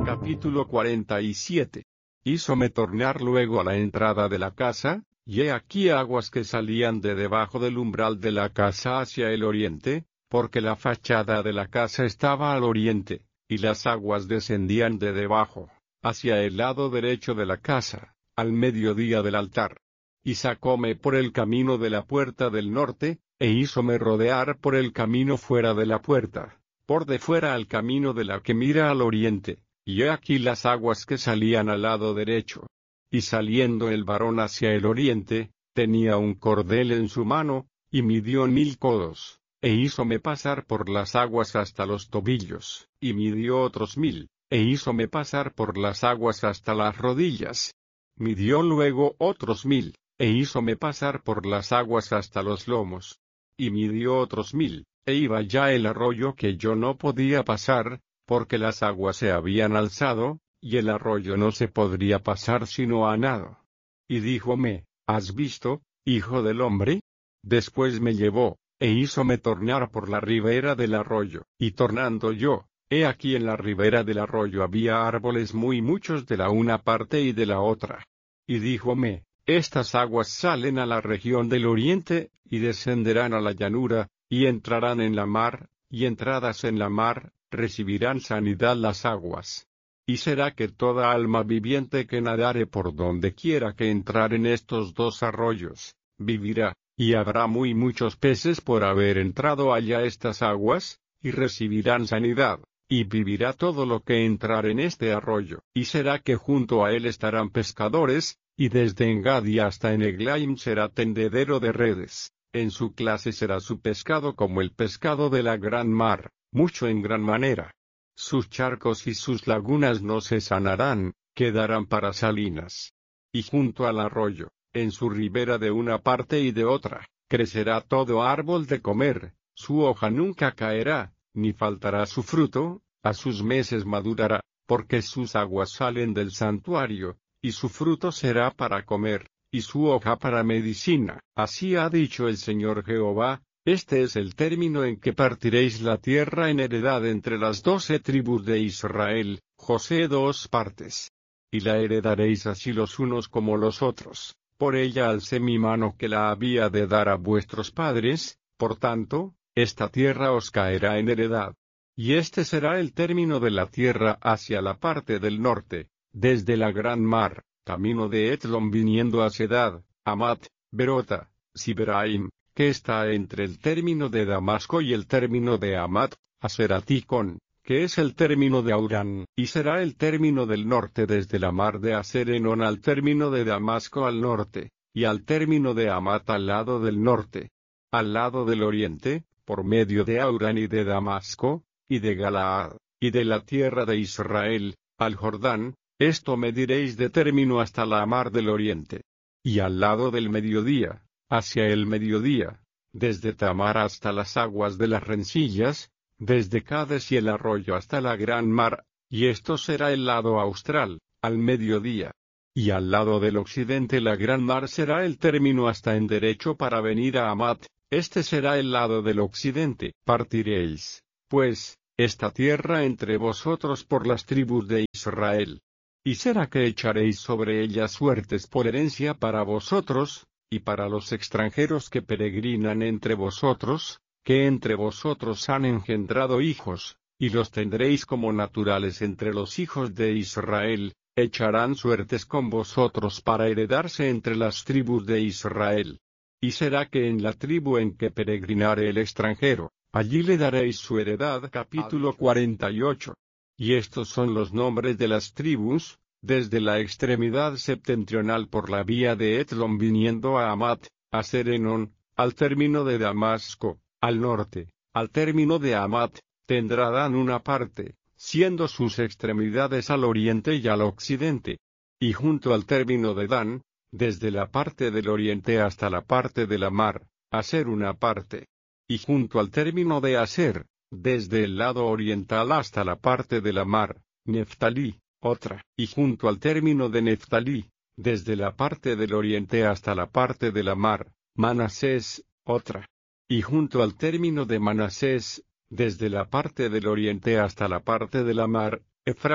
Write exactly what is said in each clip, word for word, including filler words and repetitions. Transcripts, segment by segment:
Capítulo cuarenta y siete. Hízome tornar luego a la entrada de la casa, y he aquí aguas que salían de debajo del umbral de la casa hacia el oriente, porque la fachada de la casa estaba al oriente, y las aguas descendían de debajo, hacia el lado derecho de la casa, al mediodía del altar. Y sacóme por el camino de la puerta del norte, e hízome rodear por el camino fuera de la puerta, por de fuera al camino de la que mira al oriente, y he aquí las aguas que salían al lado derecho. Y saliendo el varón hacia el oriente, tenía un cordel en su mano, y midió mil codos, e hízome pasar por las aguas hasta los tobillos, y midió otros mil, e hízome pasar por las aguas hasta las rodillas. Midió luego otros mil, e hízome pasar por las aguas hasta los lomos. Y midió otros mil, e iba ya el arroyo que yo no podía pasar, porque las aguas se habían alzado, y el arroyo no se podría pasar sino a nado. Y díjome, ¿has visto, hijo del hombre? Después me llevó, e hízome tornar por la ribera del arroyo, y tornando yo, he aquí en la ribera del arroyo había árboles muy muchos de la una parte y de la otra. Y díjome, estas aguas salen a la región del oriente, y descenderán a la llanura, y entrarán en la mar, y entradas en la mar, recibirán sanidad las aguas. Y será que toda alma viviente que nadare por donde quiera que entrar en estos dos arroyos, vivirá, y habrá muy muchos peces por haber entrado allá estas aguas, y recibirán sanidad, y vivirá todo lo que entrar en este arroyo. Y será que junto a él estarán pescadores, y desde Engadi hasta en Eglaim será tendedero de redes, en su clase será su pescado como el pescado de la gran mar, mucho en gran manera. Sus charcos y sus lagunas no se sanarán, quedarán para salinas. Y junto al arroyo, en su ribera de una parte y de otra, crecerá todo árbol de comer, su hoja nunca caerá, ni faltará su fruto, a sus meses madurará, porque sus aguas salen del santuario, y su fruto será para comer, y su hoja para medicina. Así ha dicho el Señor Jehová. Este es el término en que partiréis la tierra en heredad entre las doce tribus de Israel, José dos partes. Y la heredaréis así los unos como los otros, por ella alcé mi mano que la había de dar a vuestros padres, por tanto, esta tierra os caerá en heredad. Y este será el término de la tierra hacia la parte del norte, desde la gran mar, camino de Etlón viniendo a Sedad, Amat, Berota, Siberaim, que está entre el término de Damasco y el término de Amat, Aseraticón, que es el término de Aurán, y será el término del norte desde la mar de Aserenón al término de Damasco al norte, y al término de Amat al lado del norte. Al lado del oriente, por medio de Aurán y de Damasco, y de Galaad, y de la tierra de Israel, al Jordán, esto mediréis de término hasta la mar del oriente. Y al lado del mediodía, hacia el mediodía, desde Tamar hasta las aguas de las rencillas, desde Cades y el arroyo hasta la gran mar, y esto será el lado austral, al mediodía. Y al lado del occidente la gran mar será el término hasta en derecho para venir a Amat, este será el lado del occidente. Partiréis, pues, esta tierra entre vosotros por las tribus de Israel. Y será que echaréis sobre ella suertes por herencia para vosotros, y para los extranjeros que peregrinan entre vosotros, que entre vosotros han engendrado hijos, y los tendréis como naturales entre los hijos de Israel, echarán suertes con vosotros para heredarse entre las tribus de Israel. Y será que en la tribu en que peregrinare el extranjero, allí le daréis su heredad. Capítulo cuarenta y ocho. Y estos son los nombres de las tribus, desde la extremidad septentrional por la vía de Etlón viniendo a Amat, a Serenón, al término de Damasco, al norte, al término de Amat, tendrá Dan una parte, siendo sus extremidades al oriente y al occidente. Y junto al término de Dan, desde la parte del oriente hasta la parte de la mar, Aser una parte. Y junto al término de Aser, desde el lado oriental hasta la parte de la mar, Neftalí, otra. Y junto al término de Neftalí, desde la parte del oriente hasta la parte de la mar, Manasés, otra. Y junto al término de Manasés, desde la parte del oriente hasta la parte de la mar, Efraim,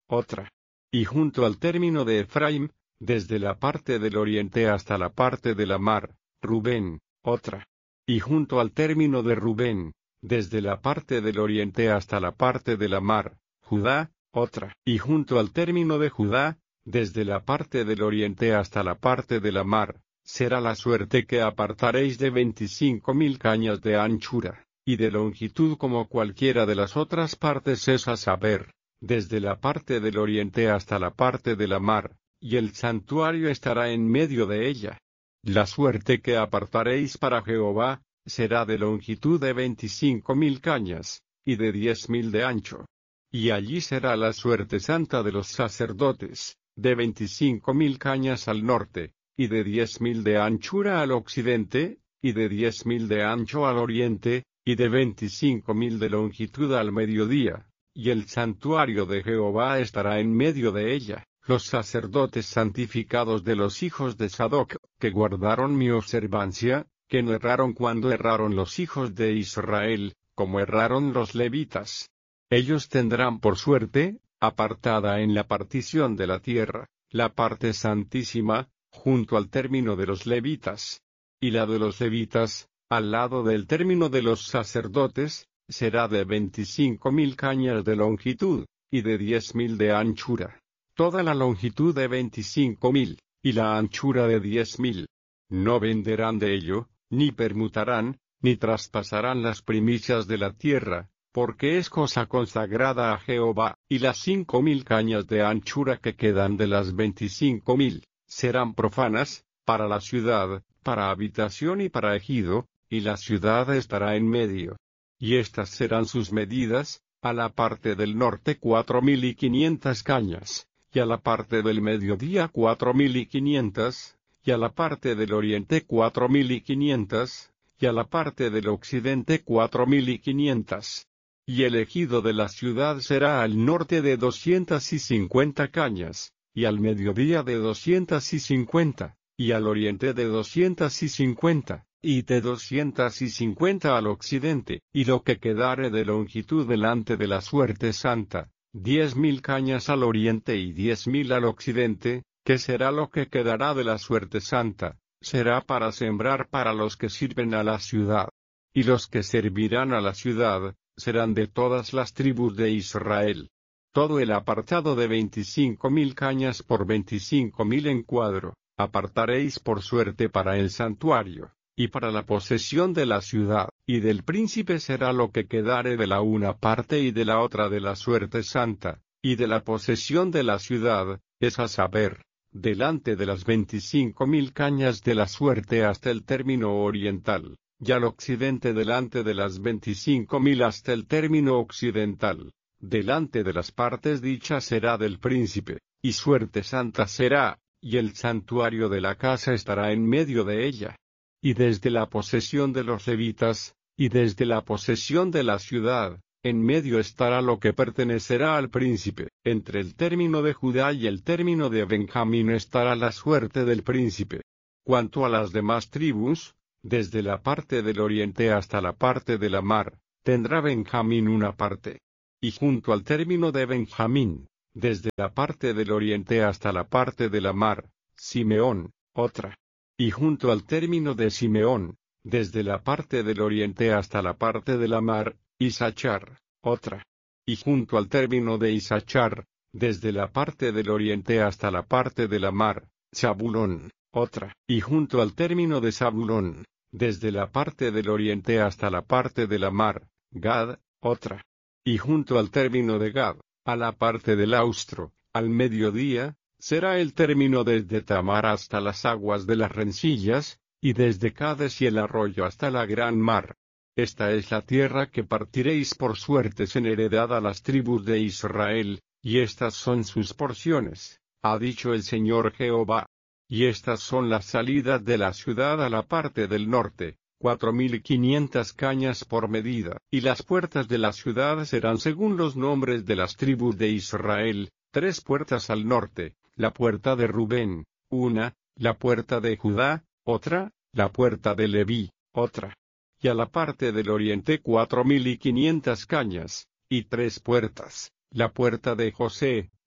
otra. Y junto al término de Efraín, desde la parte del oriente hasta la parte de la mar, Rubén, otra. Y junto al término de Rubén, desde la parte del oriente hasta la parte de la mar, Judá, otra. Y junto al término de Judá, desde la parte del oriente hasta la parte de la mar, será la suerte que apartaréis de veinticinco mil cañas de anchura, y de longitud como cualquiera de las otras partes es a saber, desde la parte del oriente hasta la parte de la mar, y el santuario estará en medio de ella. La suerte que apartaréis para Jehová, será de longitud de veinticinco mil cañas, y de diez mil de ancho. Y allí será la suerte santa de los sacerdotes, de veinticinco mil cañas al norte, y de diez mil de anchura al occidente, y de diez mil de ancho al oriente, y de veinticinco mil de longitud al mediodía, y el santuario de Jehová estará en medio de ella. Los sacerdotes santificados de los hijos de Sadoc, que guardaron mi observancia, que no erraron cuando erraron los hijos de Israel, como erraron los levitas. Ellos tendrán por suerte, apartada en la partición de la tierra, la parte santísima, junto al término de los levitas. Y la de los levitas, al lado del término de los sacerdotes, será de veinticinco mil cañas de longitud, y de diez mil de anchura. Toda la longitud de veinticinco mil, y la anchura de diez mil. No venderán de ello, ni permutarán, ni traspasarán las primicias de la tierra, porque es cosa consagrada a Jehová, y las cinco mil cañas de anchura que quedan de las veinticinco mil, serán profanas, para la ciudad, para habitación y para ejido, y la ciudad estará en medio. Y estas serán sus medidas, a la parte del norte cuatro mil y quinientas cañas, y a la parte del mediodía cuatro mil y quinientas, y a la parte del oriente cuatro mil y quinientas, y a la parte del occidente cuatro mil y quinientas. Y el ejido de la ciudad será al norte de doscientas y cincuenta cañas, y al mediodía de doscientas y cincuenta, y al oriente de doscientas y cincuenta, y de doscientas y cincuenta al occidente, y lo que quedare de longitud delante de la suerte santa, diez mil cañas al oriente y diez mil al occidente, que será lo que quedará de la suerte santa, será para sembrar para los que sirven a la ciudad. Y los que servirán a la ciudad, serán de todas las tribus de Israel. Todo el apartado de veinticinco mil cañas por veinticinco mil en cuadro, apartaréis por suerte para el santuario, y para la posesión de la ciudad, y del príncipe será lo que quedare de la una parte y de la otra de la suerte santa, y de la posesión de la ciudad, es a saber, delante de las veinticinco mil cañas de la suerte hasta el término oriental, y al occidente delante de las veinticinco mil hasta el término occidental, delante de las partes dichas será del príncipe, y suerte santa será, y el santuario de la casa estará en medio de ella. Y desde la posesión de los levitas, y desde la posesión de la ciudad, en medio estará lo que pertenecerá al príncipe. Entre el término de Judá y el término de Benjamín estará la suerte del príncipe. Cuanto a las demás tribus, desde la parte del oriente hasta la parte de la mar, tendrá Benjamín una parte. Y junto al término de Benjamín, desde la parte del oriente hasta la parte de la mar, Simeón, otra. Y junto al término de Simeón, desde la parte del oriente hasta la parte de la mar, Isachar, otra. Y junto al término de Isachar, desde la parte del oriente hasta la parte de la mar, Zabulón, otra. Y junto al término de Zabulón, desde la parte del oriente hasta la parte de la mar, Gad, otra. Y junto al término de Gad, a la parte del austro, al mediodía, será el término desde Tamar hasta las aguas de las rencillas, y desde Cades y el arroyo hasta la gran mar. Esta es la tierra que partiréis por suertes en heredad a las tribus de Israel, y estas son sus porciones, ha dicho el Señor Jehová. Y estas son las salidas de la ciudad a la parte del norte, cuatro mil quinientas cañas por medida, y las puertas de la ciudad serán según los nombres de las tribus de Israel, tres puertas al norte, la puerta de Rubén, una, la puerta de Judá, otra, la puerta de Leví, otra. Y a la parte del oriente cuatro mil y quinientas cañas, y tres puertas, la puerta de José,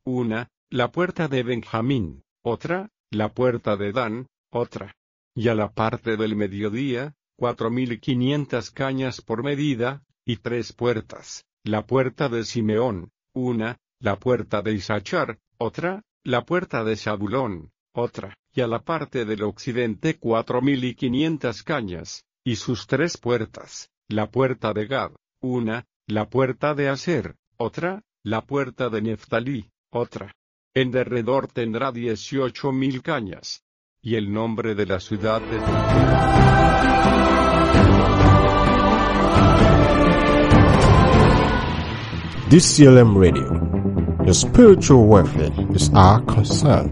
una, la puerta de Benjamín, otra, la puerta de Dan, otra. Y a la parte del mediodía, cuatro mil quinientas cañas por medida, y tres puertas, la puerta de Simeón, una, la puerta de Isachar, otra, la puerta de Zabulón, otra, y a la parte del occidente cuatro mil y quinientas cañas, y sus tres puertas, la puerta de Gad, una, la puerta de Aser, otra, la puerta de Neftalí, otra. En derredor tendrá dieciocho mil cañas. Y el nombre de la ciudad de D C L M Radio. Your spiritual welfare is our concern.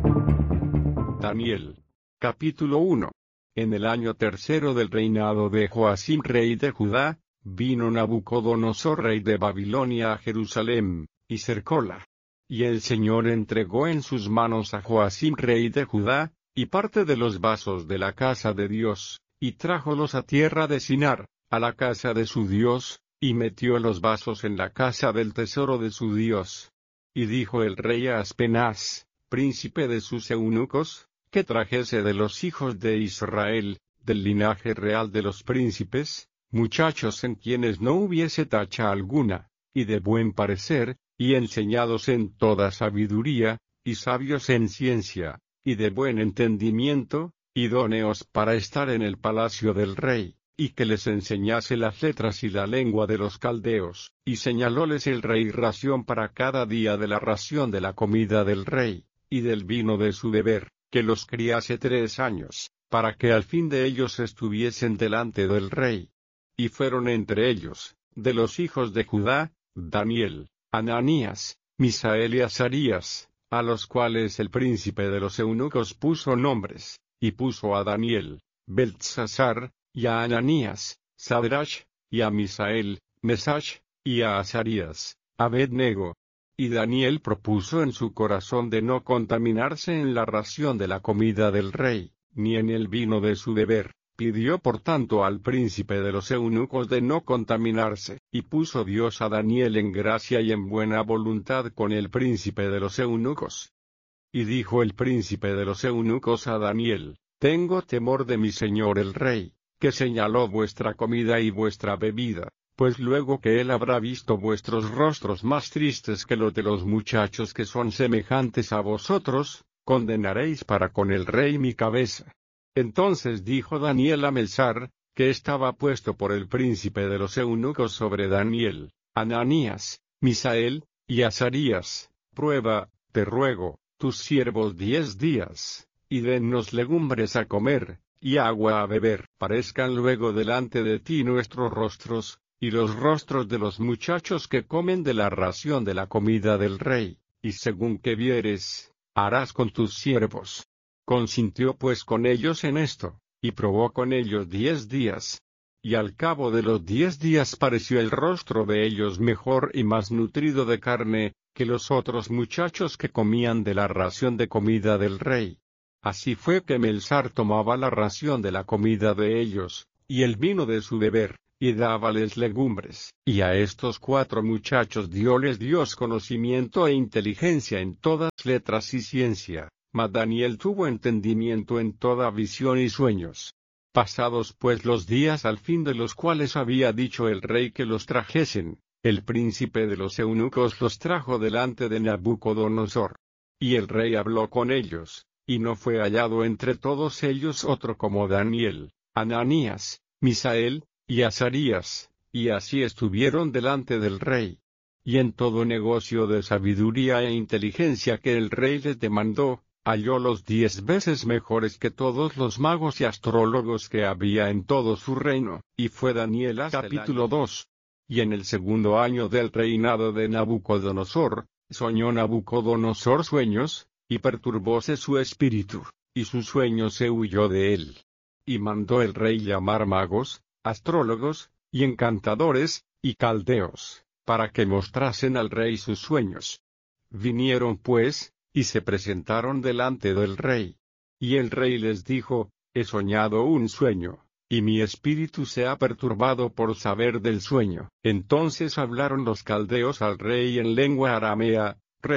Daniel. Capítulo uno. En el año tercero del reinado de Joacim rey de Judá, vino Nabucodonosor rey de Babilonia a Jerusalén, y cercóla. Y el Señor entregó en sus manos a Joacim rey de Judá, y parte de los vasos de la casa de Dios, y trájolos a tierra de Sinar, a la casa de su Dios, y metió los vasos en la casa del tesoro de su Dios. Y dijo el rey a Aspenaz, príncipe de sus eunucos, que trajese de los hijos de Israel, del linaje real de los príncipes, muchachos en quienes no hubiese tacha alguna, y de buen parecer, y enseñados en toda sabiduría, y sabios en ciencia, y de buen entendimiento, idóneos para estar en el palacio del rey, y que les enseñase las letras y la lengua de los caldeos, y señalóles el rey ración para cada día de la ración de la comida del rey, y del vino de su beber, que los criase tres años, para que al fin de ellos estuviesen delante del rey. Y fueron entre ellos, de los hijos de Judá, Daniel, Ananías, Misael y Azarías, a los cuales el príncipe de los eunucos puso nombres, y puso a Daniel, Beltsasar, y a Ananías, Sadrach, y a Misael, Mesach, y a Azarías, Abed-nego. Y Daniel propuso en su corazón de no contaminarse en la ración de la comida del rey, ni en el vino de su beber. Pidió por tanto al príncipe de los eunucos de no contaminarse, y puso Dios a Daniel en gracia y en buena voluntad con el príncipe de los eunucos. Y dijo el príncipe de los eunucos a Daniel, tengo temor de mi señor el rey, que señaló vuestra comida y vuestra bebida, pues luego que él habrá visto vuestros rostros más tristes que los de los muchachos que son semejantes a vosotros, condenaréis para con el rey mi cabeza. Entonces dijo Daniel a Melzar, que estaba puesto por el príncipe de los eunucos sobre Daniel, Ananías, Misael, y Azarías, prueba, te ruego, tus siervos diez días, y dennos legumbres a comer, y agua a beber. Parezcan luego delante de ti nuestros rostros, y los rostros de los muchachos que comen de la ración de la comida del rey, y según que vieres, harás con tus siervos. Consintió pues con ellos en esto, y probó con ellos diez días. Y al cabo de los diez días pareció el rostro de ellos mejor y más nutrido de carne, que los otros muchachos que comían de la ración de comida del rey. Así fue que Melzar tomaba la ración de la comida de ellos, y el vino de su beber, y dábales legumbres. Y a estos cuatro muchachos dióles Dios conocimiento e inteligencia en todas letras y ciencia. Mas Daniel tuvo entendimiento en toda visión y sueños. Pasados pues los días al fin de los cuales había dicho el rey que los trajesen, el príncipe de los eunucos los trajo delante de Nabucodonosor. Y el rey habló con ellos, y no fue hallado entre todos ellos otro como Daniel, Ananías, Misael, y Azarías, y así estuvieron delante del rey. Y en todo negocio de sabiduría e inteligencia que el rey les demandó, hallólos diez veces mejores que todos los magos y astrólogos que había en todo su reino. Y fue Daniel hasta capítulo dos. Y en el segundo año del reinado de Nabucodonosor, soñó Nabucodonosor sueños, y perturbóse su espíritu, y su sueño se huyó de él. Y mandó el rey llamar magos, astrólogos, y encantadores, y caldeos, para que mostrasen al rey sus sueños. Vinieron pues, y se presentaron delante del rey. Y el rey les dijo, he soñado un sueño, y mi espíritu se ha perturbado por saber del sueño. Entonces hablaron los caldeos al rey en lengua aramea, rey,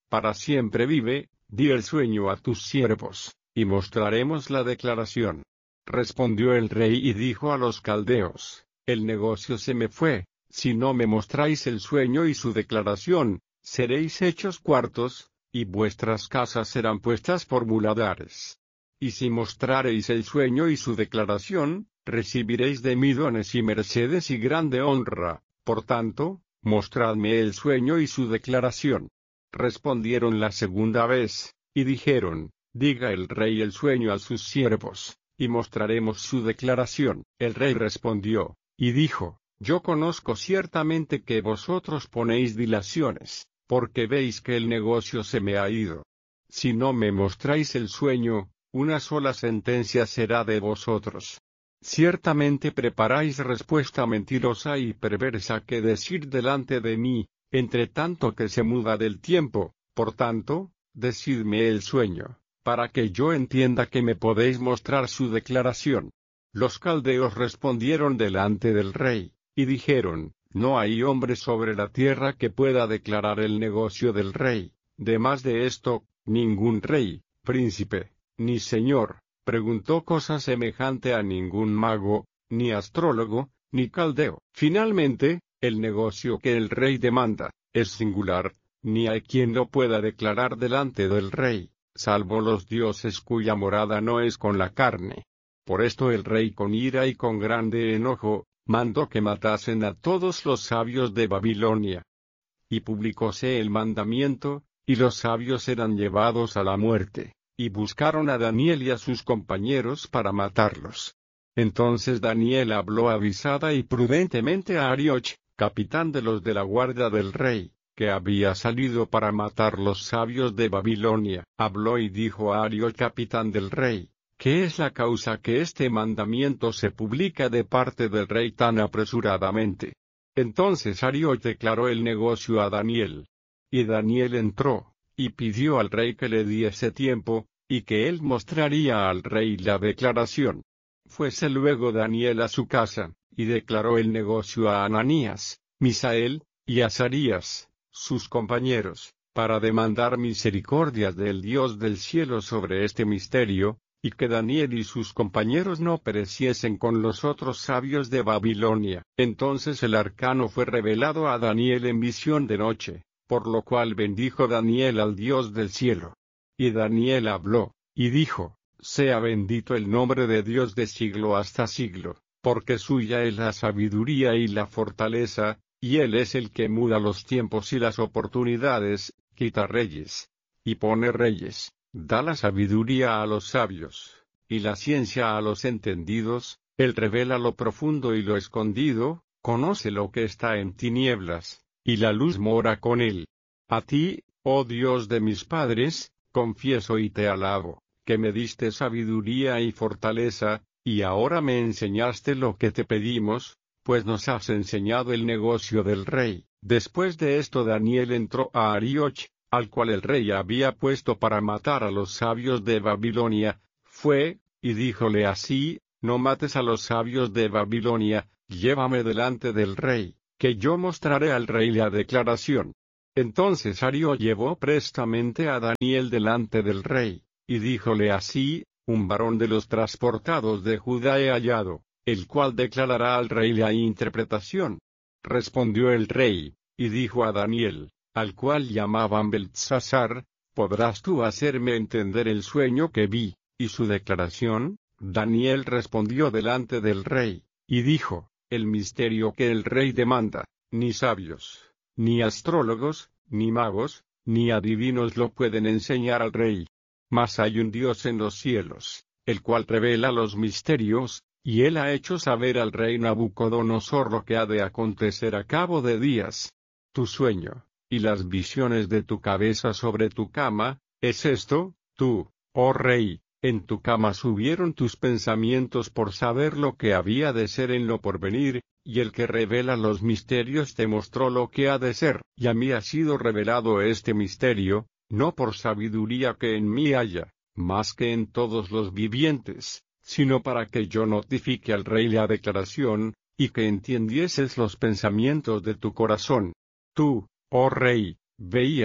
para siempre vive, di el sueño a tus siervos, y mostraremos la declaración. Respondió el rey y dijo a los caldeos, el negocio se me fue, si no me mostráis el sueño y su declaración, seréis hechos cuartos, y vuestras casas serán puestas por muladares. Y si mostrareis el sueño y su declaración, recibiréis de mí dones y mercedes y grande honra, por tanto, mostradme el sueño y su declaración. Respondieron la segunda vez, y dijeron, diga el rey el sueño a sus siervos, y mostraremos su declaración. El rey respondió, y dijo, yo conozco ciertamente que vosotros ponéis dilaciones, porque veis que el negocio se me ha ido. Si no me mostráis el sueño, una sola sentencia será de vosotros. Ciertamente preparáis respuesta mentirosa y perversa que decir delante de mí, entre tanto que se muda del tiempo, por tanto, decidme el sueño, para que yo entienda que me podéis mostrar su declaración. Los caldeos respondieron delante del rey, y dijeron, no hay hombre sobre la tierra que pueda declarar el negocio del rey. Demás de esto, ningún rey, príncipe, ni señor, preguntó cosa semejante a ningún mago, ni astrólogo, ni caldeo. Finalmente, el negocio que el rey demanda, es singular, ni hay quien lo pueda declarar delante del rey, salvo los dioses cuya morada no es con la carne. Por esto el rey con ira y con grande enojo, mandó que matasen a todos los sabios de Babilonia. Y publicóse el mandamiento, y los sabios eran llevados a la muerte, y buscaron a Daniel y a sus compañeros para matarlos. Entonces Daniel habló avisada y prudentemente a Arioch, capitán de los de la guardia del rey, que había salido para matar los sabios de Babilonia. Habló y dijo a Arioch, capitán del rey, ¿qué es la causa que este mandamiento se publica de parte del rey tan apresuradamente? Entonces Arioch declaró el negocio a Daniel. Y Daniel entró, y pidió al rey que le diese tiempo, y que él mostraría al rey la declaración. Fuese luego Daniel a su casa, y declaró el negocio a Ananías, Misael, y Azarías, sus compañeros, para demandar misericordia del Dios del cielo sobre este misterio, y que Daniel y sus compañeros no pereciesen con los otros sabios de Babilonia. Entonces el arcano fue revelado a Daniel en visión de noche, por lo cual bendijo Daniel al Dios del cielo. Y Daniel habló, y dijo, sea bendito el nombre de Dios de siglo hasta siglo, porque suya es la sabiduría y la fortaleza, y él es el que muda los tiempos y las oportunidades, quita reyes, y pone reyes. Da la sabiduría a los sabios, y la ciencia a los entendidos, él revela lo profundo y lo escondido, conoce lo que está en tinieblas, y la luz mora con él. A ti, oh Dios de mis padres, confieso y te alabo, que me diste sabiduría y fortaleza, y ahora me enseñaste lo que te pedimos, pues nos has enseñado el negocio del rey. Después de esto Daniel entró a Arioch, al cual el rey había puesto para matar a los sabios de Babilonia, fue, y díjole así, no mates a los sabios de Babilonia, llévame delante del rey, que yo mostraré al rey la declaración. Entonces Arioch llevó prestamente a Daniel delante del rey, y díjole así, un varón de los transportados de Judá he hallado, el cual declarará al rey la interpretación. Respondió el rey, y dijo a Daniel, al cual llamaban Beltsasar, ¿podrás tú hacerme entender el sueño que vi, y su declaración? Daniel respondió delante del rey, y dijo, el misterio que el rey demanda, ni sabios, ni astrólogos, ni magos, ni adivinos lo pueden enseñar al rey. Mas hay un Dios en los cielos, el cual revela los misterios, y él ha hecho saber al rey Nabucodonosor lo que ha de acontecer a cabo de días. Tu sueño, y las visiones de tu cabeza sobre tu cama, es esto, tú, oh rey, en tu cama subieron tus pensamientos por saber lo que había de ser en lo porvenir, y el que revela los misterios te mostró lo que ha de ser. Y a mí ha sido revelado este misterio, no por sabiduría que en mí haya, más que en todos los vivientes, sino para que yo notifique al rey la declaración, y que entiendieses los pensamientos de tu corazón. Tú, oh rey, veías,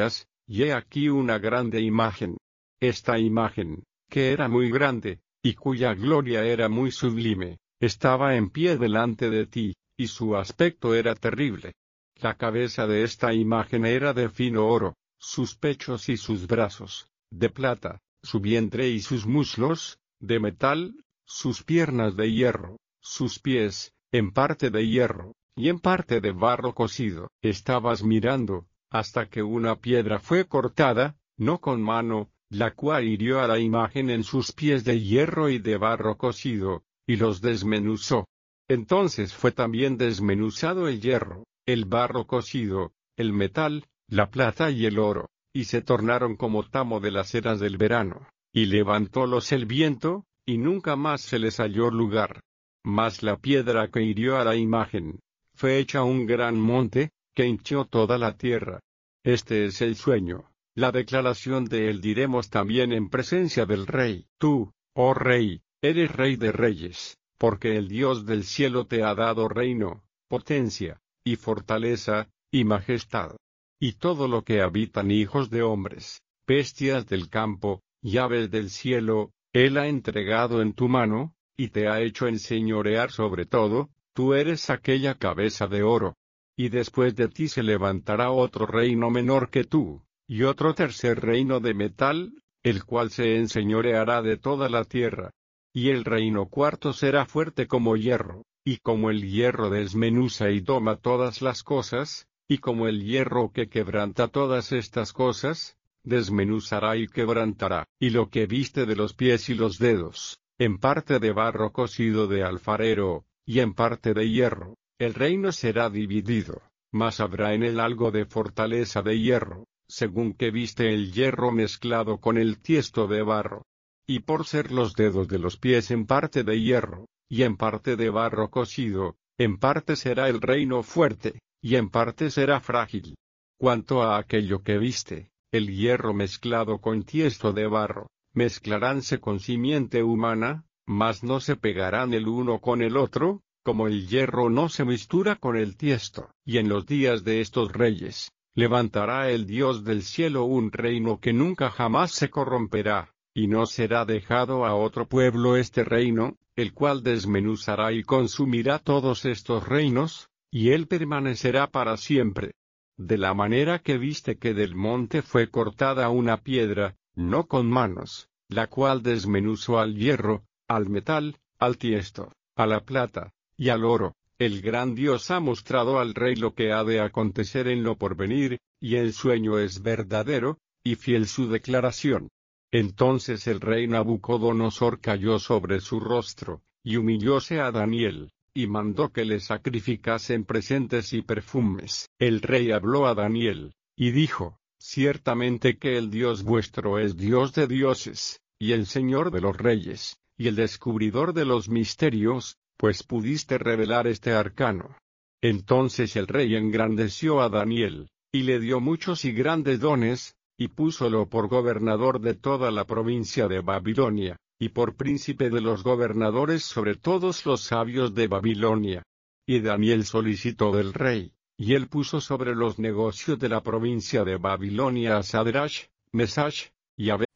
y he aquí una grande imagen. Esta imagen, que era muy grande, y cuya gloria era muy sublime, estaba en pie delante de ti, y su aspecto era terrible. La cabeza de esta imagen era de fino oro, sus pechos y sus brazos, de plata, su vientre y sus muslos, de metal, sus piernas de hierro, sus pies, en parte de hierro, y en parte de barro cocido. Estabas mirando, hasta que una piedra fue cortada, no con mano, la cual hirió a la imagen en sus pies de hierro y de barro cocido, y los desmenuzó. Entonces fue también desmenuzado el hierro, el barro cocido, el metal, la plata y el oro, y se tornaron como tamo de las eras del verano, y levantólos el viento, y nunca más se les halló lugar. Mas la piedra que hirió a la imagen, fue hecha un gran monte, que hinchió toda la tierra. Este es el sueño, la declaración de él diremos también en presencia del rey. Tú, oh rey, eres rey de reyes, porque el Dios del cielo te ha dado reino, potencia, y fortaleza, y majestad. Y todo lo que habitan hijos de hombres, bestias del campo, y aves del cielo, él ha entregado en tu mano, y te ha hecho enseñorear sobre todo. Tú eres aquella cabeza de oro. Y después de ti se levantará otro reino menor que tú, y otro tercer reino de metal, el cual se enseñoreará de toda la tierra. Y el reino cuarto será fuerte como hierro, y como el hierro desmenuza y doma todas las cosas, y como el hierro que quebranta todas estas cosas, desmenuzará y quebrantará. Y lo que viste de los pies y los dedos, en parte de barro cocido de alfarero, y en parte de hierro, el reino será dividido, mas habrá en él algo de fortaleza de hierro, según que viste el hierro mezclado con el tiesto de barro. Y por ser los dedos de los pies en parte de hierro, y en parte de barro cocido, en parte será el reino fuerte, y en parte será frágil. Cuanto a aquello que viste, el hierro mezclado con tiesto de barro, mezclaránse con simiente humana, mas no se pegarán el uno con el otro, como el hierro no se mistura con el tiesto. Y en los días de estos reyes, levantará el Dios del cielo un reino que nunca jamás se corromperá, y no será dejado a otro pueblo este reino, el cual desmenuzará y consumirá todos estos reinos, y él permanecerá para siempre. De la manera que viste que del monte fue cortada una piedra, no con manos, la cual desmenuzó al hierro, al metal, al tiesto, a la plata, y al oro, el gran Dios ha mostrado al rey lo que ha de acontecer en lo porvenir, y el sueño es verdadero, y fiel su declaración. Entonces el rey Nabucodonosor cayó sobre su rostro, y humillóse a Daniel, y mandó que le sacrificasen presentes y perfumes. El rey habló a Daniel, y dijo: Ciertamente que el Dios vuestro es Dios de dioses, y el Señor de los reyes, y el descubridor de los misterios, pues pudiste revelar este arcano. Entonces el rey engrandeció a Daniel, y le dio muchos y grandes dones, y púsolo por gobernador de toda la provincia de Babilonia, y por príncipe de los gobernadores sobre todos los sabios de Babilonia. Y Daniel solicitó del rey, y él puso sobre los negocios de la provincia de Babilonia a Sadrach, Mesach, y Abed.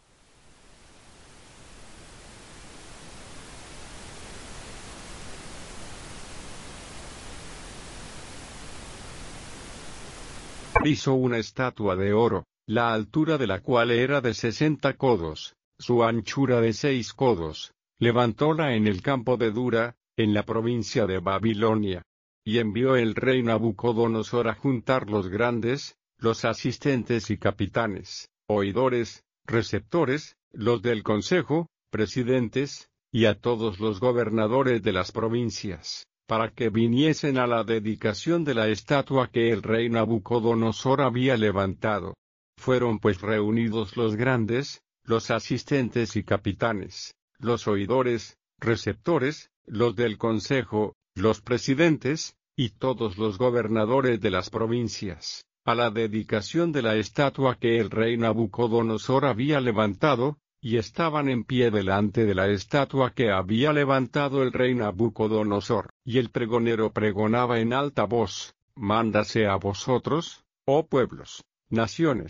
Hizo una estatua de oro, la altura de la cual era de sesenta codos, su anchura de seis codos. Levantóla en el campo de Dura, en la provincia de Babilonia. Y envió el rey Nabucodonosor a juntar los grandes, los asistentes y capitanes, oidores, receptores, los del consejo, presidentes, y a todos los gobernadores de las provincias, para que viniesen a la dedicación de la estatua que el rey Nabucodonosor había levantado. Fueron pues reunidos los grandes, los asistentes y capitanes, los oidores, receptores, los del consejo, los presidentes, y todos los gobernadores de las provincias, a la dedicación de la estatua que el rey Nabucodonosor había levantado, y estaban en pie delante de la estatua que había levantado el rey Nabucodonosor. Y el pregonero pregonaba en alta voz: Mándase a vosotros, oh pueblos, naciones,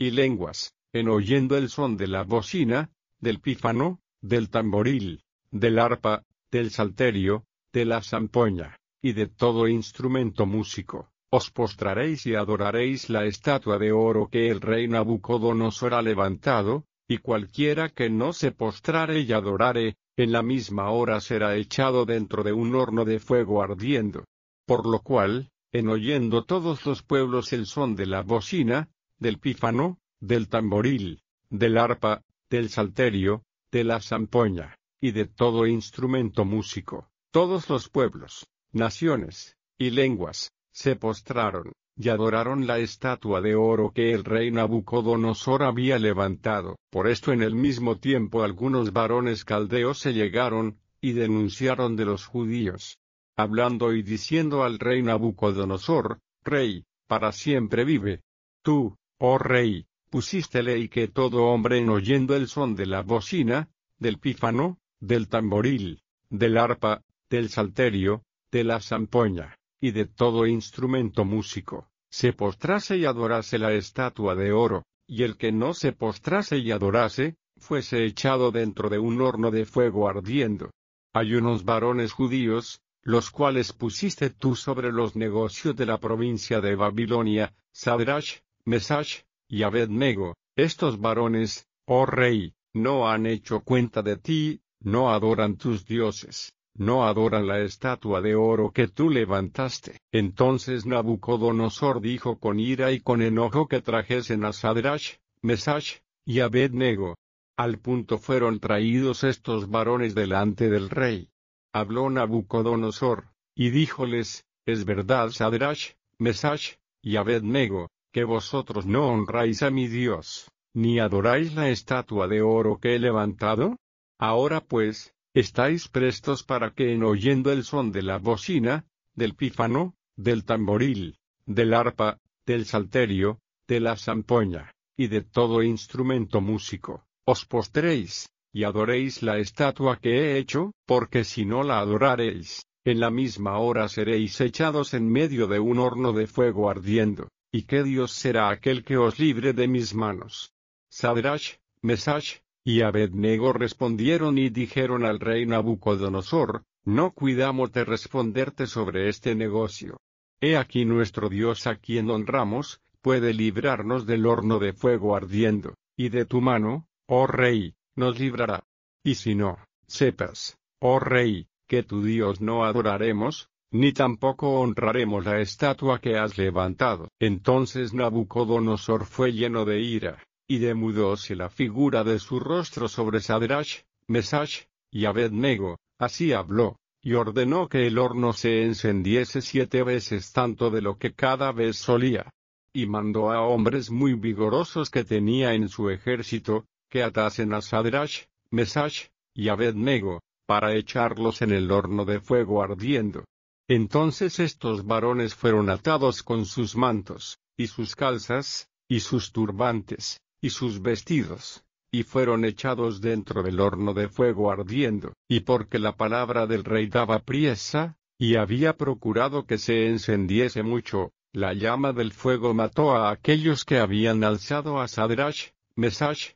y lenguas, en oyendo el son de la bocina, del pífano, del tamboril, del arpa, del salterio, de la zampoña, y de todo instrumento músico, os postraréis y adoraréis la estatua de oro que el rey Nabucodonosor ha levantado, y cualquiera que no se postrare y adorare, en la misma hora será echado dentro de un horno de fuego ardiendo. Por lo cual, en oyendo todos los pueblos el son de la bocina, del pífano, del tamboril, del arpa, del salterio, de la zampoña, y de todo instrumento músico, todos los pueblos, naciones, y lenguas, se postraron, y adoraron la estatua de oro que el rey Nabucodonosor había levantado. Por esto en el mismo tiempo algunos varones caldeos se llegaron, y denunciaron de los judíos, hablando y diciendo al rey Nabucodonosor: Rey, para siempre vive. Tú, oh rey, pusiste ley que todo hombre en oyendo el son de la bocina, del pífano, del tamboril, del arpa, del salterio, de la zampoña, y de todo instrumento músico, se postrase y adorase la estatua de oro, y el que no se postrase y adorase, fuese echado dentro de un horno de fuego ardiendo. Hay unos varones judíos, los cuales pusiste tú sobre los negocios de la provincia de Babilonia, Sadrach, Mesach, y Abed-nego. Estos varones, oh rey, no han hecho cuenta de ti, no adoran tus dioses, no adoran la estatua de oro que tú levantaste. Entonces Nabucodonosor dijo con ira y con enojo que trajesen a Sadrach, Mesach, y Abed-nego. Al punto fueron traídos estos varones delante del rey. Habló Nabucodonosor, y díjoles: Es verdad, Sadrach, Mesach, y Abed-nego, que vosotros no honráis a mi Dios, ni adoráis la estatua de oro que he levantado. Ahora pues, estáis prestos para que en oyendo el son de la bocina, del pífano, del tamboril, del arpa, del salterio, de la zampoña, y de todo instrumento músico, os postréis, y adoréis la estatua que he hecho, porque si no la adoraréis, en la misma hora seréis echados en medio de un horno de fuego ardiendo. ¿Y qué Dios será aquel que os libre de mis manos? Sadrach, Mesach, y Abed-nego respondieron y dijeron al rey Nabucodonosor: No cuidamos de responderte sobre este negocio. He aquí nuestro Dios a quien honramos, puede librarnos del horno de fuego ardiendo, y de tu mano, oh rey, nos librará. Y si no, sepas, oh rey, que tu Dios no adoraremos, ni tampoco honraremos la estatua que has levantado. Entonces Nabucodonosor fue lleno de ira, y demudóse la figura de su rostro sobre Sadrach, Mesach, y Abed-nego. Así habló, y ordenó que el horno se encendiese siete veces tanto de lo que cada vez solía. Y mandó a hombres muy vigorosos que tenía en su ejército, que atasen a Sadrach, Mesach, y Abed-nego, para echarlos en el horno de fuego ardiendo. Entonces estos varones fueron atados con sus mantos, y sus calzas, y sus turbantes, y sus vestidos, y fueron echados dentro del horno de fuego ardiendo. Y porque la palabra del rey daba priesa, y había procurado que se encendiese mucho, la llama del fuego mató a aquellos que habían alzado a Sadrach, Mesach,